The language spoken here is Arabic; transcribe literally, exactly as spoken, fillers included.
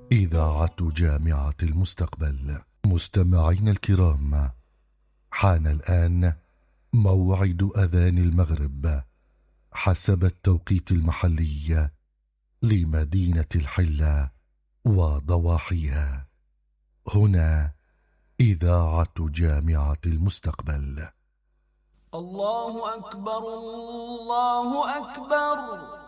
إذاعة جامعة المستقبل. مستمعين الكرام، حان الآن موعد أذان المغرب حسب التوقيت المحلي لمدينة الحلة وضواحيها. هنا إذاعة جامعة المستقبل. الله أكبر، الله أكبر.